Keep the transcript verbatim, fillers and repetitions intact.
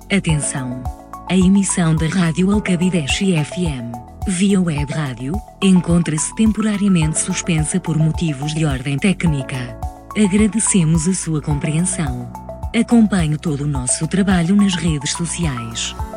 Atenção! A emissão da Rádio Alcabideche F M, via web rádio, encontra-se temporariamente suspensa por motivos de ordem técnica. Agradecemos a sua compreensão. Acompanhe todo o nosso trabalho nas redes sociais.